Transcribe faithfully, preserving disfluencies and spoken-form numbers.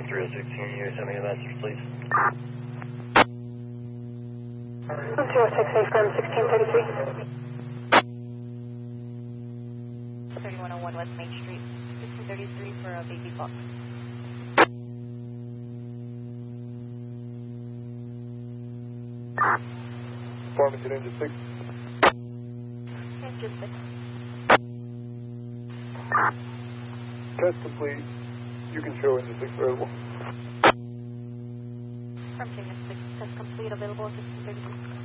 three oh six, can you send me a message, please? two oh six, affirm sixteen thirty-three. thirty-one oh one West Main Street, sixteen thirty-three for a baby box. Farmington engine six. Engine six. Test complete. You can show engine six available. From engine six, test complete, available sixteen thirty-three.